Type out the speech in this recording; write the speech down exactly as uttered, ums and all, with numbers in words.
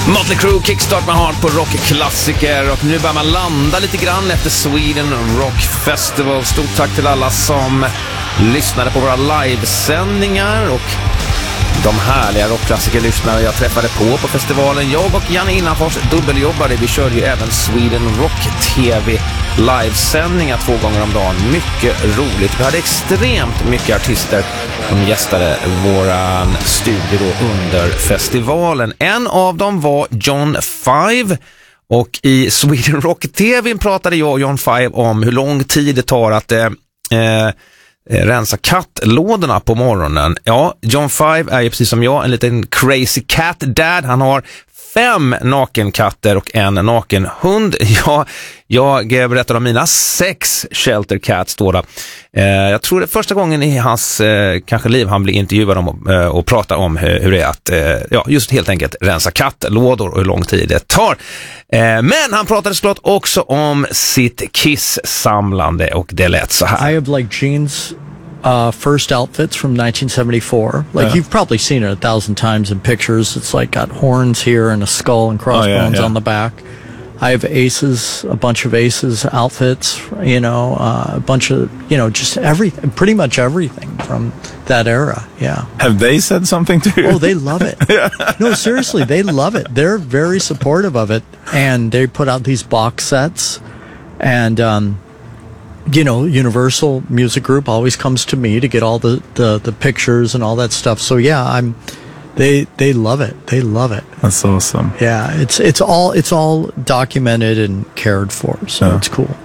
Mötley Crüe, Kickstart My Heart på rockklassiker. Och nu börjar man landa lite grann efter Sweden Rock Festival. Stort tack till alla som lyssnade på våra livesändningar och de härliga rockklassikerlyssnare jag träffade på på festivalen. Jag och Janne Innanfors dubbeljobbade. Vi körde ju även Sweden Rock T V livesändningar två gånger om dagen. Mycket roligt. Vi hade extremt mycket artister som gästade våran studio då under festivalen. En av dem var John Five. Och i Sweden Rock T V pratade jag och John Five om hur lång tid det tar att eh, eh, rensa kattlådorna på morgonen. Ja, John Five är ju precis som jag en liten crazy cat dad. Han har fem nakenkatter och en naken hund. Ja, jag berättar om mina sex shelter cats då. Eh, jag tror det är första gången i hans eh, kanske liv han blir intervjuad om och, eh, och pratar om hur, hur det är att eh, ja, just helt enkelt rensa kattlådor och hur lång tid det tar. Eh, men han pratade såklart också om sitt Kiss-samlande och det lät så här. I have like jeans Uh, first outfits from nineteen seventy-four. Like yeah. You've probably seen it a thousand times in pictures. It's like got horns here and a skull and crossbones oh, yeah, yeah. on the back. I have Aces, a bunch of Aces outfits, you know, uh, a bunch of, you know, just everything, pretty much everything from that era. Yeah. Have they said something to you? Oh, they love it. yeah. No, seriously, they love it. They're very supportive of it. And they put out these box sets and, um, you know, Universal Music Group always comes to me to get all the, the, the pictures and all that stuff. So yeah, I'm, they, they love it. They love it. That's awesome. Yeah. It's, it's all, it's all documented and cared for. So yeah. It's cool.